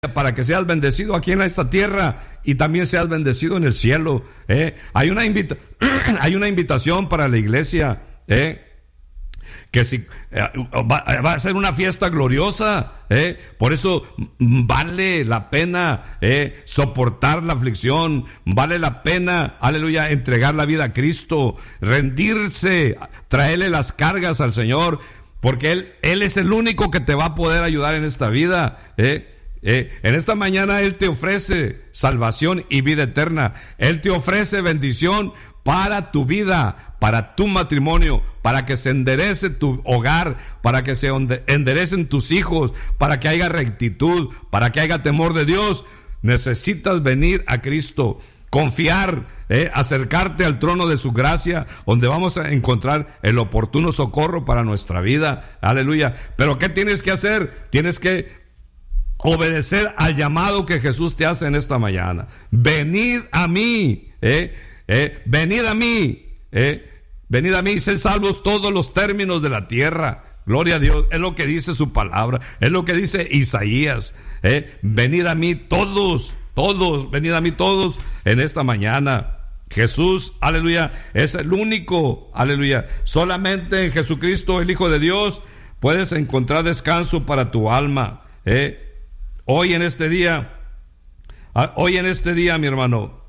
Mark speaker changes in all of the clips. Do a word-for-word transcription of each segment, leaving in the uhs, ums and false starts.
Speaker 1: para que seas bendecido aquí en esta tierra y también seas bendecido en el cielo. ¿eh? Hay una invita- hay una invitación para la iglesia, ¿eh? que si eh, va, va a ser una fiesta gloriosa, ¿eh? por eso vale la pena eh, soportar la aflicción, vale la pena, aleluya, entregar la vida a Cristo, rendirse, traerle las cargas al Señor, porque Él, Él es el único que te va a poder ayudar en esta vida, ¿eh? Eh, en esta mañana Él te ofrece salvación y vida eterna. Él te ofrece bendición para tu vida, para tu matrimonio, para que se enderece tu hogar, para que se enderecen tus hijos, para que haya rectitud, para que haya temor de Dios. Necesitas venir a Cristo, confiar, eh, acercarte al trono de su gracia, donde vamos a encontrar el oportuno socorro para nuestra vida. Aleluya. Pero ¿qué tienes que hacer? Tienes que obedecer al llamado que Jesús te hace en esta mañana. Venid a mí, eh, eh, venid a mí, eh, venid a mí, sed salvos todos los términos de la tierra. Gloria a Dios, es lo que dice su palabra, es lo que dice Isaías. Eh, venid a mí todos, todos, venid a mí todos en esta mañana. Jesús, aleluya, es el único, aleluya. Solamente en Jesucristo, el Hijo de Dios, puedes encontrar descanso para tu alma. Eh, Hoy en este día, hoy en este día, mi hermano,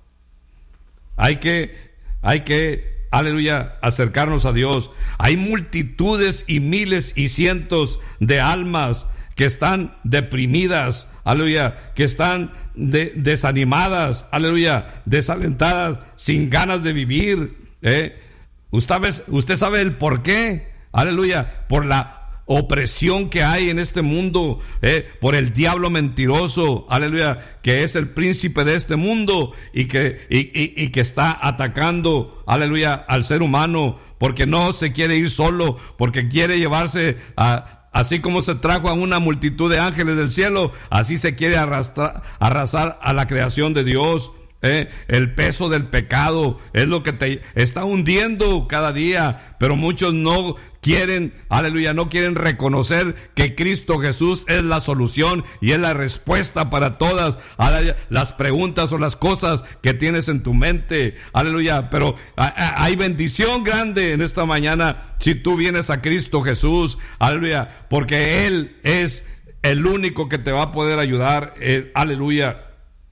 Speaker 1: hay que, hay que, aleluya, acercarnos a Dios. Hay multitudes y miles y cientos de almas que están deprimidas, aleluya, que están de, desanimadas, aleluya, desalentadas, sin ganas de vivir. ¿eh? Usted, usted sabe el por qué, aleluya, por la opresión que hay en este mundo, eh, por el diablo mentiroso, aleluya, que es el príncipe de este mundo y que, y, y, y que está atacando, aleluya, al ser humano, porque no se quiere ir solo, porque quiere llevarse a, así como se trajo a una multitud de ángeles del cielo, así se quiere arrastrar, arrasar a la creación de Dios. Eh, el peso del pecado es lo que te está hundiendo cada día, pero muchos no quieren, aleluya, no quieren reconocer que Cristo Jesús es la solución y es la respuesta para todas aleluya, las preguntas o las cosas que tienes en tu mente, aleluya. Pero a, a, hay bendición grande en esta mañana si tú vienes a Cristo Jesús, aleluya, porque Él es el único que te va a poder ayudar, eh, aleluya.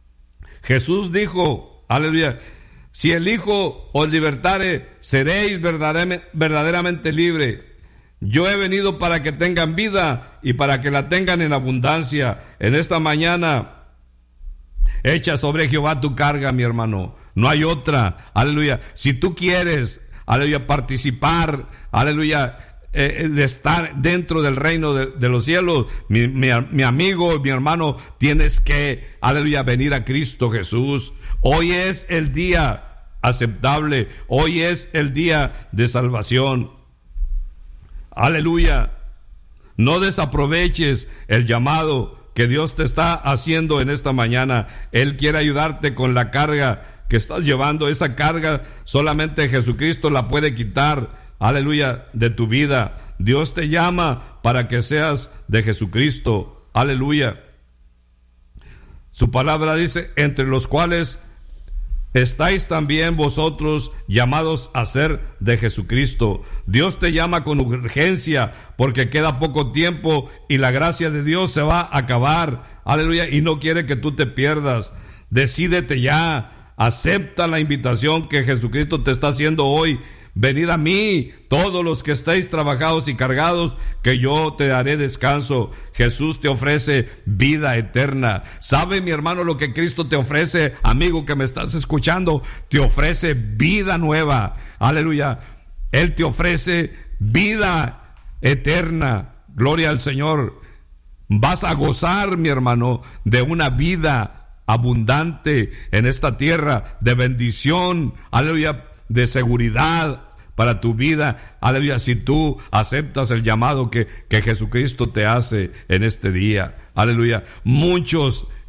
Speaker 1: Jesús dijo, aleluya, si el Hijo os libertare, seréis verdaderamente, verdaderamente libre. Yo he venido para que tengan vida y para que la tengan en abundancia. En esta mañana, echa sobre Jehová tu carga, mi hermano. No hay otra, aleluya. Si tú quieres, aleluya, participar, aleluya, Eh, de estar dentro del reino de, de los cielos, mi, mi, mi amigo, mi hermano, tienes que, aleluya, venir a Cristo Jesús. Hoy es el día aceptable, hoy es el día de salvación, aleluya. No desaproveches el llamado que Dios te está haciendo en esta mañana. Él quiere ayudarte con la carga que estás llevando. Esa carga solamente Jesucristo la puede quitar, aleluya, de tu vida. Dios te llama para que seas de Jesucristo, aleluya. Su palabra dice, entre los cuales estáis también vosotros llamados a ser de Jesucristo. Dios te llama con urgencia porque queda poco tiempo y la gracia de Dios se va a acabar, aleluya, y no quiere que tú te pierdas. Decídete ya, acepta la invitación que Jesucristo te está haciendo hoy. Venid a mí, todos los que estéis trabajados y cargados, que yo te daré descanso. Jesús te ofrece vida eterna. ¿Sabe, mi hermano, lo que Cristo te ofrece, amigo que me estás escuchando? Te ofrece vida nueva. Aleluya. Él te ofrece vida eterna. Gloria al Señor. Vas a gozar, mi hermano, de una vida abundante en esta tierra, de bendición. Aleluya. De seguridad para tu vida, aleluya, si tú aceptas el llamado que, que Jesucristo te hace en este día, aleluya. Muchos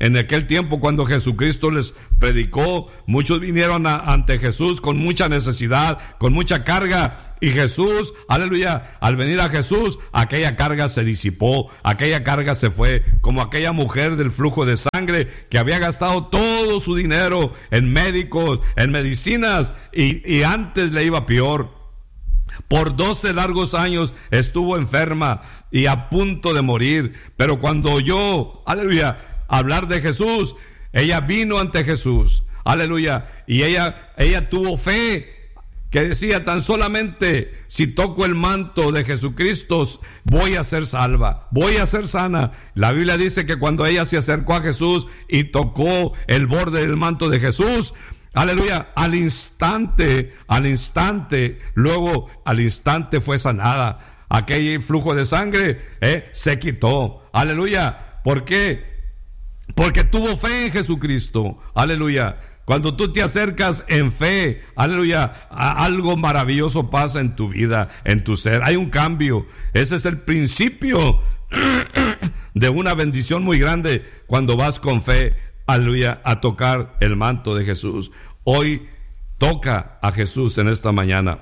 Speaker 1: en aquel tiempo cuando Jesucristo les predicó, muchos vinieron a, ante Jesús con mucha necesidad, con mucha carga, y Jesús, aleluya, al venir a Jesús, aquella carga se disipó, aquella carga se fue, como aquella mujer del flujo de sangre que había gastado todo su dinero en médicos, en medicinas, y, y antes le iba peor. Por doce largos años estuvo enferma y a punto de morir, pero cuando oyó, aleluya, hablar de Jesús, ella vino ante Jesús, aleluya, y ella, ella tuvo fe, que decía: tan solamente si toco el manto de Jesucristo voy a ser salva, voy a ser sana. La Biblia dice que cuando ella se acercó a Jesús y tocó el borde del manto de Jesús, aleluya, al instante, al instante, luego al instante fue sanada. Aquel flujo de sangre eh, se quitó, aleluya. ¿Por qué? Porque tuvo fe en Jesucristo, aleluya. Cuando tú te acercas en fe, aleluya, algo maravilloso pasa en tu vida, en tu ser. Hay un cambio. Ese es el principio de una bendición muy grande cuando vas con fe, aleluya, a tocar el manto de Jesús. Hoy toca a Jesús en esta mañana.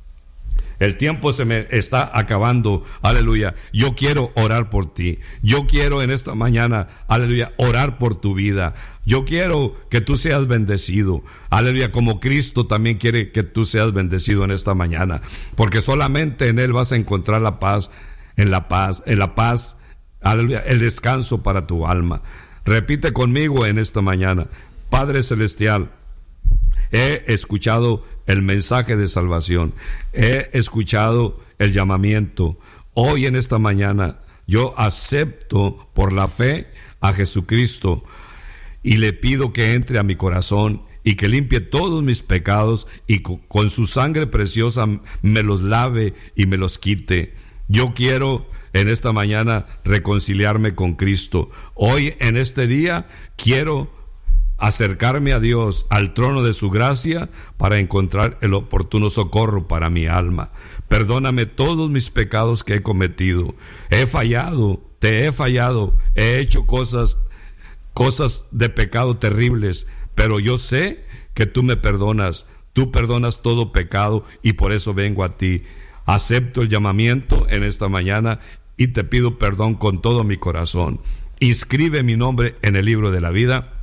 Speaker 1: El tiempo se me está acabando, aleluya. Yo quiero orar por ti. Yo quiero en esta mañana, aleluya, orar por tu vida. Yo quiero que tú seas bendecido, aleluya, como Cristo también quiere que tú seas bendecido en esta mañana, porque solamente en Él vas a encontrar la paz, en la paz, en la paz, aleluya, el descanso para tu alma. Repite conmigo en esta mañana: Padre Celestial, he escuchado el mensaje de salvación, he escuchado el llamamiento. Hoy en esta mañana yo acepto por la fe a Jesucristo y le pido que entre a mi corazón y que limpie todos mis pecados y con su sangre preciosa me los lave y me los quite. Yo quiero en esta mañana reconciliarme con Cristo. Hoy en este día quiero acercarme a Dios, al trono de su gracia, para encontrar el oportuno socorro para mi alma. Perdóname todos mis pecados que he cometido. He fallado, te he fallado, he hecho cosas, cosas de pecado terribles, pero yo sé que tú me perdonas, tú perdonas todo pecado y por eso vengo a ti. Acepto el llamamiento en esta mañana y te pido perdón con todo mi corazón. Inscribe mi nombre en el libro de la vida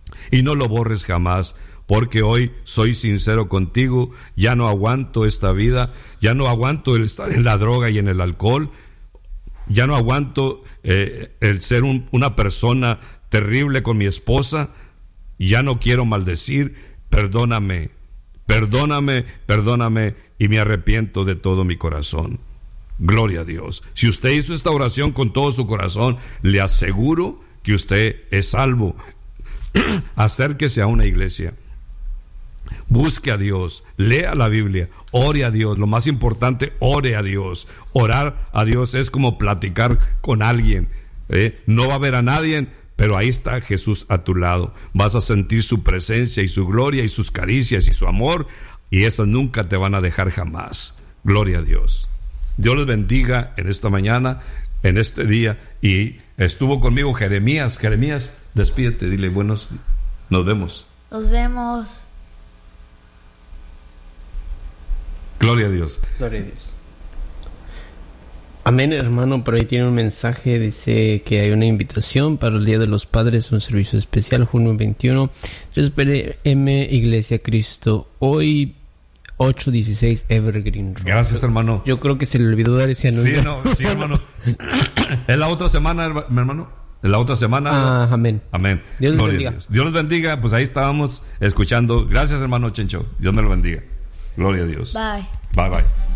Speaker 1: y no lo borres jamás, porque hoy soy sincero contigo. Ya no aguanto esta vida, ya no aguanto el estar en la droga y en el alcohol, ya no aguanto eh, el ser un, una persona terrible con mi esposa, ya no quiero maldecir. Perdóname, perdóname, perdóname y me arrepiento de todo mi corazón. Gloria a Dios. Si usted hizo esta oración con todo su corazón, le aseguro que usted es salvo. Acérquese a una iglesia, busque a Dios, lea la Biblia, ore a Dios. Lo más importante, ore a Dios. Orar a Dios es como platicar con alguien, ¿eh? No va a ver a nadie, pero ahí está Jesús a tu lado. Vas a sentir su presencia y su gloria y sus caricias y su amor, y esas nunca te van a dejar jamás. Gloria a Dios. Dios les bendiga en esta mañana, en este día. Y estuvo conmigo Jeremías. Jeremías, despídete, dile buenos, nos vemos.
Speaker 2: Nos vemos.
Speaker 1: Gloria a Dios.
Speaker 3: Gloria a Dios. Amén, hermano. Por ahí tiene un mensaje, dice que hay una invitación para el Día de los Padres, un servicio especial, junio veintiuno, tres P M, Iglesia Cristo, hoy ocho dieciséis Evergreen Road.
Speaker 1: Gracias, hermano.
Speaker 3: Yo creo que se le olvidó dar ese anuncio.
Speaker 1: Sí, no, sí, hermano. Es la otra semana, mi hermano. Es la otra semana.
Speaker 3: Ah, amén.
Speaker 1: Amén.
Speaker 3: Dios les bendiga.
Speaker 1: Dios. Dios les bendiga. Pues ahí estábamos escuchando. Gracias, hermano Chencho. Dios me lo bendiga. Gloria a Dios.
Speaker 2: Bye.
Speaker 1: Bye, bye.